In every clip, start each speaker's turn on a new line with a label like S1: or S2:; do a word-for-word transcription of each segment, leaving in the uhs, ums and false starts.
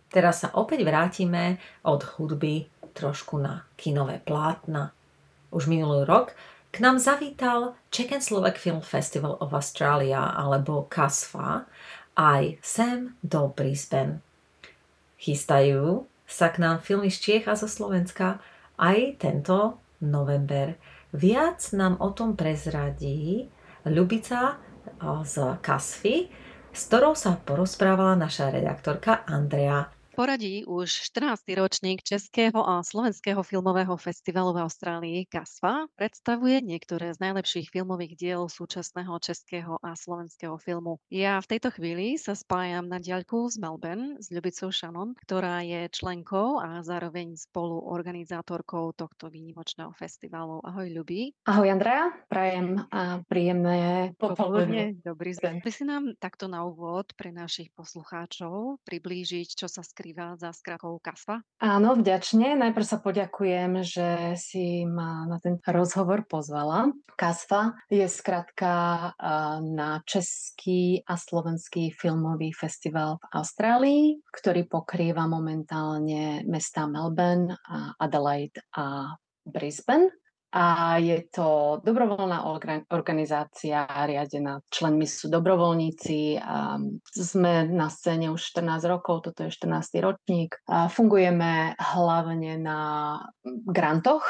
S1: Teraz sa opäť vrátime od hudby trošku na kinové plátna. Už minulý rok k nám zavítal Czech and Slovak Film Festival of Australia alebo CASFA aj sem do Brisbane. Chystajú sa k nám filmy z Čiech a zo Slovenska aj tento november. Viac nám o tom prezradí Ľubica z CASFy, s ktorou sa porozprávala naša redaktorka Andrea.
S2: Poradí už štrnásty ročník Českého a Slovenského filmového festivalu v Austrálii CASFA predstavuje niektoré z najlepších filmových diel súčasného českého a slovenského filmu. Ja v tejto chvíli sa spájam na diaľku z Melbourne s Ľubicou Shannon, ktorá je členkou a zároveň spoluorganizátorkou tohto výnimočného festivalu. Ahoj Ľubi.
S3: Ahoj Andrea, prajem a príjemné popoludne.
S2: Dobrý deň. Ty si nám takto na úvod pre našich poslucháčov priblížiť, čo sa skrýva za skratkou CASFA?
S3: Áno, vďačne. Najprv sa poďakujem, že si ma na ten rozhovor pozvala. CASFA je skratka na Český a Slovenský filmový festival v Austrálii, ktorý pokrýva momentálne mestá Melbourne, Adelaide a Brisbane. A je to dobrovoľná organizácia riadená. Členmi sú dobrovoľníci. A sme na scéne už štrnásť rokov, toto je štrnásty ročník. A fungujeme hlavne na grantoch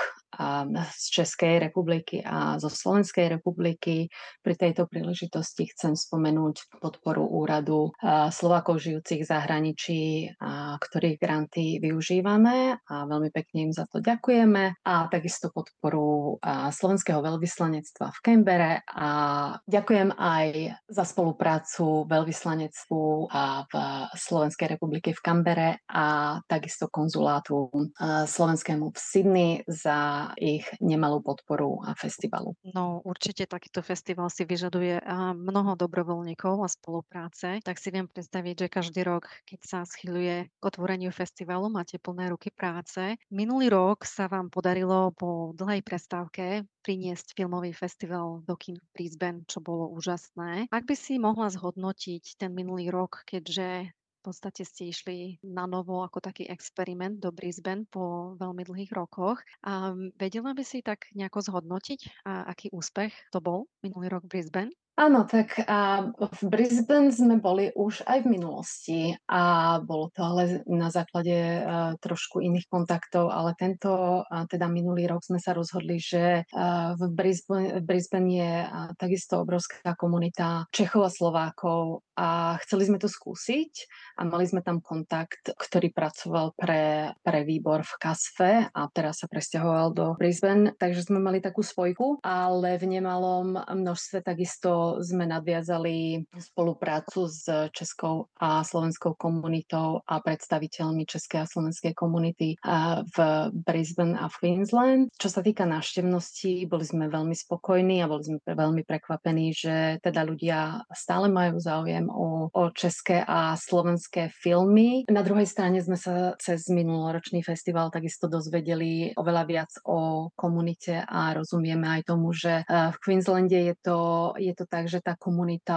S3: z Českej republiky a zo Slovenskej republiky. Pri tejto príležitosti chcem spomenúť podporu úradu Slovákov žijúcich v zahraničí, ktorých granty využívame a veľmi pekne im za to ďakujeme. A takisto podporu slovenského veľvyslanectva v Canberre a ďakujem aj za spoluprácu veľvyslanectvu v Slovenskej republike v Canberre a takisto konzulátu slovenskému v Sydney za ich nemalú podporu a festivalu.
S2: No určite takýto festival si vyžaduje mnoho dobrovoľníkov a spolupráce, tak si viem predstaviť, že každý rok, keď sa schyľuje k otvoreniu festivalu, máte plné ruky práce. Minulý rok sa vám podarilo po dlhej prestávke priniesť filmový festival do kín v Brisbane, čo bolo úžasné. Ak by si mohla zhodnotiť ten minulý rok, keďže v podstate ste išli na novo ako taký experiment do Brisbane po veľmi dlhých rokoch. A vedela by si tak nejako zhodnotiť, a aký úspech to bol minulý rok v Brisbane?
S3: Áno, tak a v Brisbane sme boli už aj v minulosti a bolo to ale na základe uh, trošku iných kontaktov, ale tento, uh, teda minulý rok sme sa rozhodli, že uh, v, Brisbane, v Brisbane je uh, takisto obrovská komunita Čechov a Slovákov a chceli sme to skúsiť a mali sme tam kontakt, ktorý pracoval pre, pre výbor v CASFE a teraz sa presťahoval do Brisbane, takže sme mali takú spojku, ale v nemalom množstve takisto sme nadviazali spoluprácu s českou a slovenskou komunitou a predstaviteľmi českej a slovenskej komunity v Brisbane a v Queensland. Čo sa týka návštevnosti, boli sme veľmi spokojní a boli sme veľmi prekvapení, že teda ľudia stále majú záujem o, o české a slovenské filmy. Na druhej strane sme sa cez minuloročný festival takisto dozvedeli oveľa viac o komunite a rozumieme aj tomu, že v Queenslande je to, je to tak, že tá komunita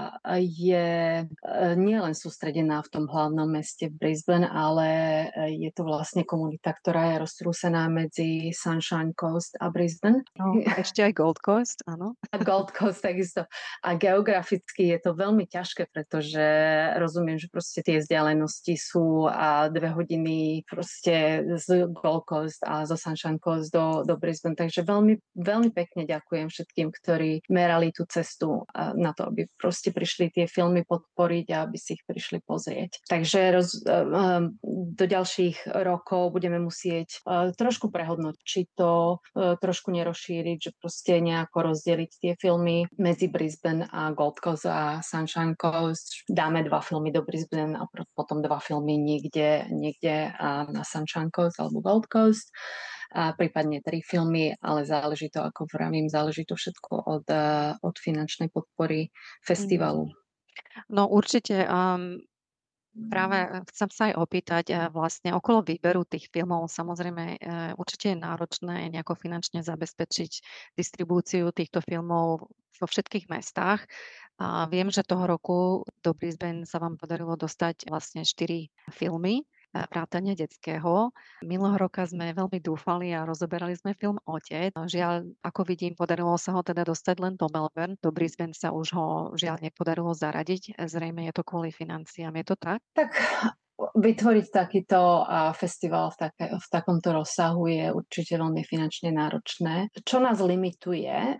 S3: je nielen sústredená v tom hlavnom meste v Brisbane, ale je to vlastne komunita, ktorá je roztrúsená medzi Sunshine Coast a Brisbane.
S2: No, a ešte aj Gold Coast, áno.
S3: A Gold Coast takisto. A geograficky je to veľmi ťažké, pretože rozumiem, že proste tie vzdialenosti sú a dve hodiny proste z Gold Coast a zo Sunshine Coast do, do Brisbane. Takže veľmi, veľmi pekne ďakujem všetkým, ktorí merali tú cestu na to, aby proste prišli tie filmy podporiť a aby si ich prišli pozrieť. Takže roz, do ďalších rokov budeme musieť trošku prehodnotiť, či to trošku nerozšíriť, že proste nejako rozdeliť tie filmy medzi Brisbane a Gold Coast a Sunshine Coast. Dáme dva filmy do Brisbane a potom dva filmy niekde, niekde na Sunshine Coast alebo Gold Coast. A prípadne tri filmy, ale záleží to, ako vravím, záleží to všetko od, od finančnej podpory festivalu.
S2: No určite. Um, práve chcem sa aj opýtať vlastne okolo výberu tých filmov. Samozrejme, určite je náročné nejako finančne zabezpečiť distribúciu týchto filmov vo všetkých mestách. A viem, že toho roku do Brisbane sa vám podarilo dostať vlastne štyri filmy. a vrátane detského. Minulého roka sme veľmi dúfali a rozoberali sme film Otec. Žiaľ, ako vidím, podarilo sa ho teda dostať len do Melbourne. Do Brisbane sa už ho žiaľ nepodarilo zaradiť. Zrejme je to kvôli financiám. Je to tak?
S3: Tak vytvoriť takýto a, festival v, také, v takomto rozsahu je určite veľmi finančne náročné. Čo nás limituje, a,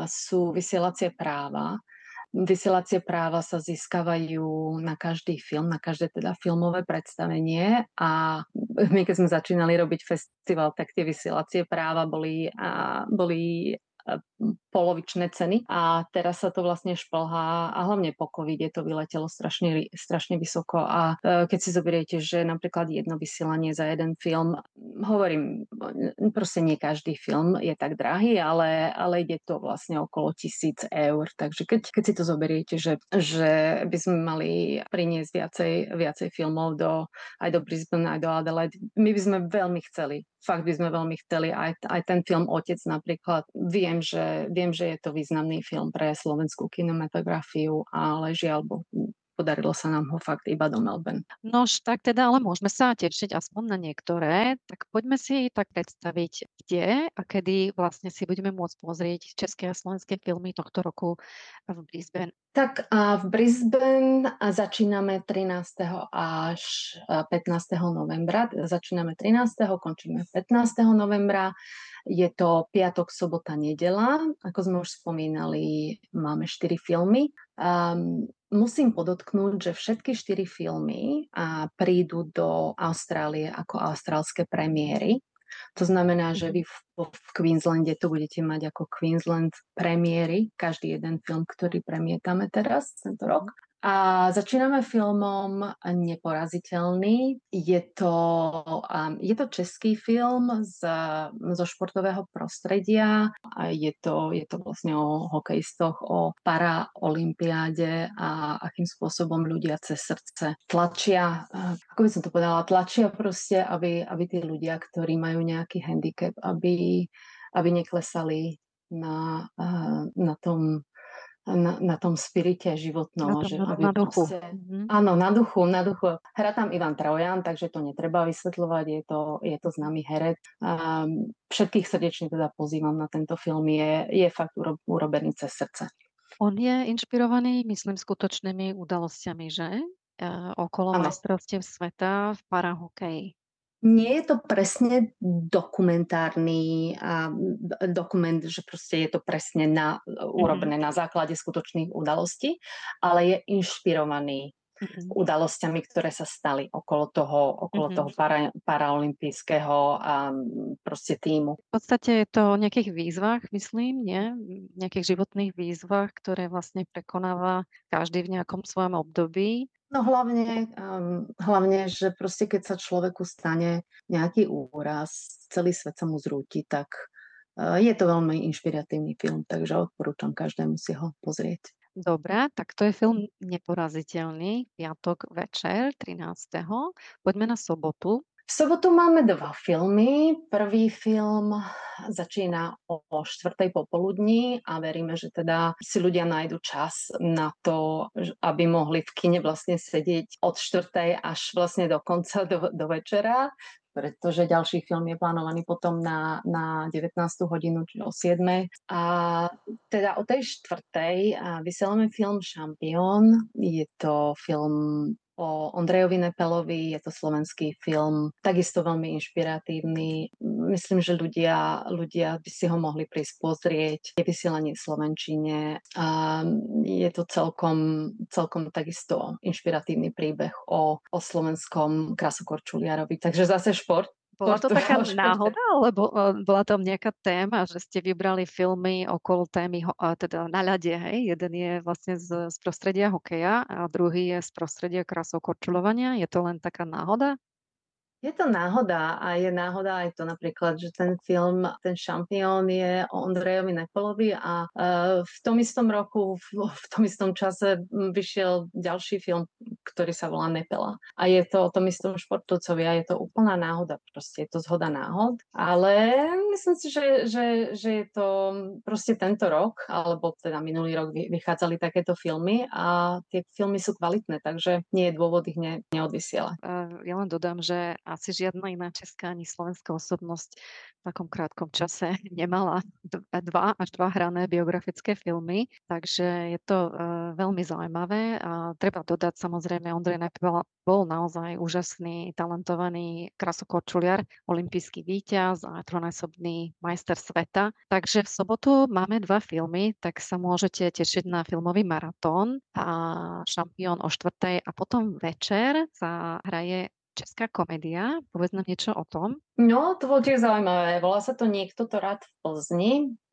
S3: sú vysielacie práva. Vysielacie práva sa získavajú na každý film, na každé teda filmové predstavenie a my keď sme začínali robiť festival, tak tie vysielacie práva boli, a, boli a, polovičné ceny a teraz sa to vlastne šplhá a hlavne po covide to vyletelo strašne, strašne vysoko a e, keď si zoberiete, že napríklad jedno vysielanie za jeden film, hovorím, proste nie každý film je tak drahý, ale, ale ide to vlastne okolo tisíc eur, takže keď, keď si to zoberiete, že, že by sme mali priniesť viacej, viacej filmov do, aj do Brisbane, aj do Adelaide, my by sme veľmi chceli, fakt by sme veľmi chceli aj, aj ten film Otec napríklad, viem, že Viem, že je to významný film pre slovenskú kinematografiu, ale žiaľ, podarilo sa nám ho fakt iba do Melbourne.
S2: Nož, tak teda, ale môžeme sa tešiť aspoň na niektoré. Tak poďme si tak predstaviť, kde a kedy vlastne si budeme môcť pozrieť české a slovenské filmy tohto roku v Brisbane.
S3: Tak a v Brisbane začíname trinásteho až pätnásteho novembra. Začíname trinásteho končíme pätnásteho novembra. Je to piatok, sobota, nedeľa. Ako sme už spomínali, máme štyri filmy. Um, musím podotknúť, že všetky štyri filmy a, prídu do Austrálie ako austrálske premiéry. To znamená, že vy v, v Queenslande to budete mať ako Queensland premiéry, každý jeden film, ktorý premietame teraz, tento rok. A začíname filmom Neporaziteľný. Je to, um, je to český film z, zo športového prostredia. A je to, je to vlastne o hokejistoch, o paraolympiáde a akým spôsobom ľudia cez srdce tlačia, ako by som to povedala, tlačia proste, aby, aby tí ľudia, ktorí majú nejaký handicap, aby, aby neklesali na, na tom Na, na tom spirite životnom.
S2: Na, tom,
S3: že
S2: na,
S3: aby
S2: na duchu.
S3: proste,
S2: mm-hmm.
S3: Áno, na duchu, na duchu. Hrá tam Ivan Trojan, takže to netreba vysvetľovať, je to, je to známy herec. Um, všetkých srdečne teda pozývam na tento film, je, je fakt uro, urobený cez srdce.
S2: On je inšpirovaný, myslím, skutočnými udalosťami, že? E, okolo majstrovstiev sveta v parahokeji.
S3: Nie je to presne dokumentárny a, dokument, že proste je to presne na, urobené mm-hmm. na základe skutočných udalostí, ale je inšpirovaný mm-hmm. udalosťami, ktoré sa stali okolo toho, okolo mm-hmm. toho para, paraolympijského a proste tímu.
S2: V podstate je to o nejakých výzvach, myslím, nie? Nejakých životných výzvach, ktoré vlastne prekonáva každý v nejakom svojom období.
S3: No hlavne, um, hlavne, že proste keď sa človeku stane nejaký úraz, celý svet sa mu zrúti, tak uh, je to veľmi inšpiratívny film, takže odporúčam každému si ho pozrieť.
S2: Dobre, tak to je film Neporaziteľný, piatok večer, trinásteho Poďme na sobotu.
S3: V sobotu máme dva filmy. Prvý film začína o štvrtej popoludní a veríme, že teda si ľudia nájdu čas na to, aby mohli v kine vlastne sedieť od štvrtej až vlastne do konca, do, do večera, pretože ďalší film je plánovaný potom na, na devätnástu hodinu, čiže o siedmej. A teda o tej štvrtej vysielame film Šampión. Je to film o Ondrejovi Nepelovi, je to slovenský film, takisto veľmi inšpiratívny. Myslím, že ľudia, ľudia by si ho mohli prísť pozrieť. Je vysielanie v slovenčine a je to celkom, celkom takisto inšpiratívny príbeh o, o slovenskom krasokorčuliarovi. Takže zase šport.
S2: Bola to taká náhoda, alebo bola tam nejaká téma, že ste vybrali filmy okolo témy, teda na ľade, hej? Jeden je vlastne z, z prostredia hokeja a druhý je z prostredia krasokorčuľovania. Je to len taká náhoda?
S3: Je to náhoda a je náhoda aj to napríklad, že ten film, ten Šampión je o Ondrejovi Nepelovi a uh, v tom istom roku, v, v tom istom čase vyšiel ďalší film, ktorý sa volá Nepela. A je to o tom istom športovcovi a je to úplná náhoda, proste je to zhoda náhod. Ale myslím si, že, že, že je to proste tento rok, alebo teda minulý rok vychádzali takéto filmy a tie filmy sú kvalitné, takže nie je dôvod ich ne, neodvysielať.
S2: Uh, ja len dodám, že asi žiadna iná česká ani slovenská osobnosť v takom krátkom čase nemala dva až dva hrané biografické filmy, takže je to uh, veľmi zaujímavé a treba dodať samozrejme, Ondrej Nepela bol naozaj úžasný, talentovaný krasokorčuliar, olympijský víťaz a trojnásobný majster sveta. Takže v sobotu máme dva filmy, tak sa môžete tešiť na filmový maratón a Šampión o štvrtej a potom večer sa hraje česká komédia. Povedz nám niečo o tom.
S3: No, to bolo tiež zaujímavé. Volá sa to Niekto to rád v Plzni.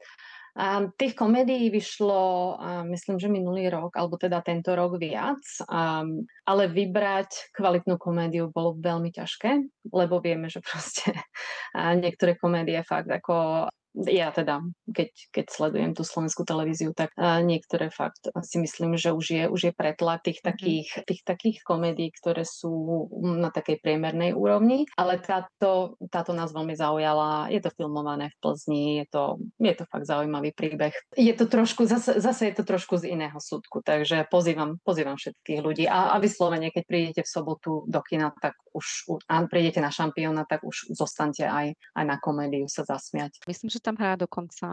S3: A tých komédií vyšlo, a myslím, že minulý rok, alebo teda tento rok viac, a, ale vybrať kvalitnú komédiu bolo veľmi ťažké, lebo vieme, že proste a niektoré komédie fakt ako... Ja teda, keď, keď sledujem tú slovenskú televíziu, tak uh, niektoré fakt si myslím, že už je, už je pretlak tých takých, tých takých komédií, ktoré sú na takej priemernej úrovni, ale táto, táto nás veľmi zaujala. Je to filmované v Plzni, je to, je to fakt zaujímavý príbeh. Je to trošku, zase, zase je to trošku z iného súdku, takže pozývam, pozývam všetkých ľudí a, a vyslovene, keď prídete v sobotu do kina, tak už a prídete na Šampióna, tak už zostaňte aj, aj na komédiu sa zasmiať.
S2: Myslím, že tam hrá dokonca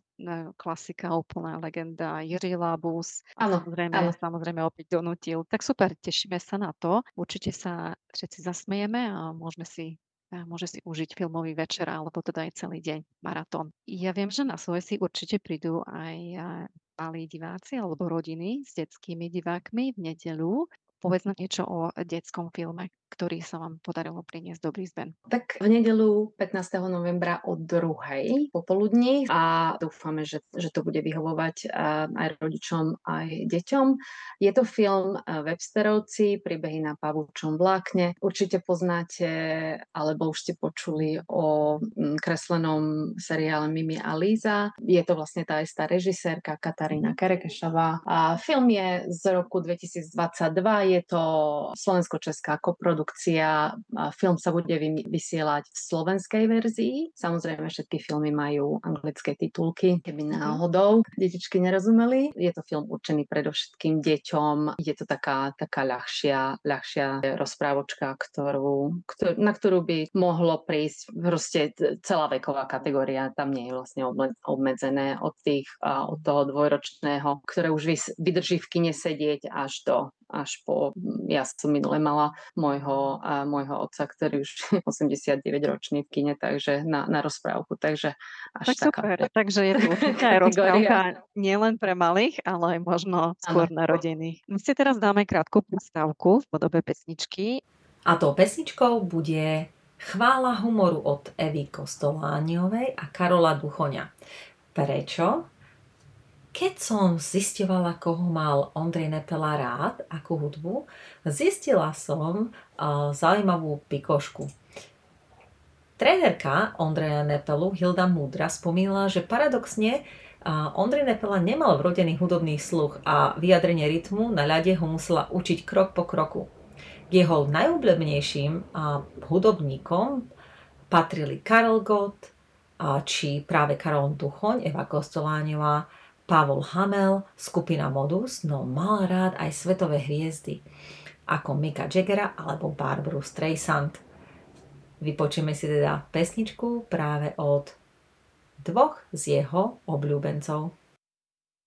S2: klasika, úplná legenda Jiří Lábus.
S3: Áno,
S2: samozrejme,
S3: áno.
S2: samozrejme opäť donutil. Tak super, tešíme sa na to. Určite sa všetci zasmejeme a môžeme si môže si užiť filmový večer alebo teda aj celý deň maratón. Ja viem, že na svoje si určite prídu aj malí diváci alebo rodiny s detskými divákmi v nedeľu. Povedz nám niečo o detskom filme, ktorý sa vám podarilo priniesť do Brisbane.
S3: Tak v nedeľu pätnásteho novembra o druhej popoludní a dúfame, že, že to bude vyhovovať aj rodičom, aj deťom. Je to film Websterovci, príbehy na pavúčom vlákne. Určite poznáte, alebo už ste počuli o kreslenom seriále Mimi a Líza. Je to vlastne tá istá režisérka Katarína Kerekešová. A film je z roku dvetisícdvadsaťdva. Je to slovensko-česká koprodukcia. Film sa bude vysielať v slovenskej verzii. Samozrejme, všetky filmy majú anglické titulky, keby náhodou detičky nerozumeli. Je to film určený predovšetkým deťom. Je to taká, taká ľahšia, ľahšia rozprávočka, ktorú, ktor- na ktorú by mohlo prísť proste celá veková kategória. Tam nie je vlastne obmedzené od, tých, od toho dvojročného, ktoré už vydrží v kine sedieť až do až po, ja som minule mala môjho, a môjho otca, ktorý už je osemdesiatdeväť ročný v kine, takže na, na rozprávku, takže až
S2: tak
S3: taká.
S2: Super, takže je tu aj rozprávka nielen pre malých, ale aj možno skôr ano. Na rodiny. My si teraz dáme krátku prestávku v podobe pesničky.
S1: A tou pesničkou bude Chvála humoru od Evy Kostolániovej a Karola Duchoňa. Prečo? Keď som zisťovala, koho mal Ondrej Nepela rád, akú hudbu, zistila som uh, zaujímavú pikošku. Trénerka Ondreja Nepelu Hilda Múdra spomínala, že paradoxne uh, Ondrej Nepela nemal vrodený hudobný sluch a vyjadrenie rytmu na ľade ho musela učiť krok po kroku. K jeho najobľúbenejším uh, hudobníkom patrili Karel Gott, uh, či práve Karol Duchoň, Eva Kostoláňová, Pavol Hamel, skupina Modus, no mal rád aj svetové hviezdy, ako Micka Jaggera alebo Barbaru Streisand. Vypočujeme si teda pesničku práve od dvoch z jeho obľúbencov.